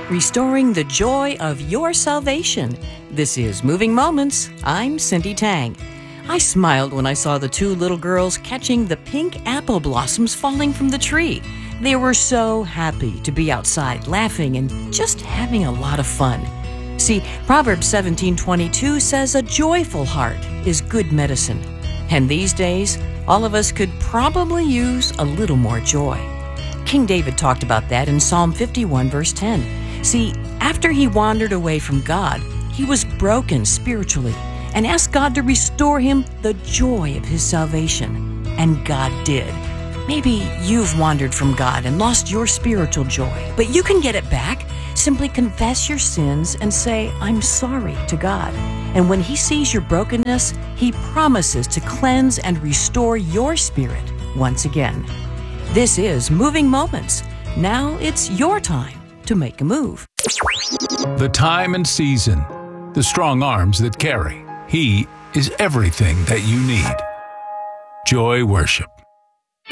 restoring the joy of your salvation. This is Moving Moments. I'm Cindy Tang. I smiled when I saw the two little girls catching the pink apple blossoms falling from the tree. They were so happy to be outside, laughing and just having a lot of fun. See, Proverbs 17:22 says a joyful heart is good medicine. And these days, all of us could probably use a little more joy. King David talked about that in Psalm 51, verse 10. See, after he wandered away from God, he was broken spiritually and asked God to restore him the joy of his salvation. And God did. Maybe you've wandered from God and lost your spiritual joy, but you can get it back. Simply confess your sins and say, I'm sorry to God. And when he sees your brokenness, he promises to cleanse and restore your spirit once again. This is Moving Moments. Now it's your time to make a move. The time and season, the strong arms that carry. He is everything that you need. Joy Worship.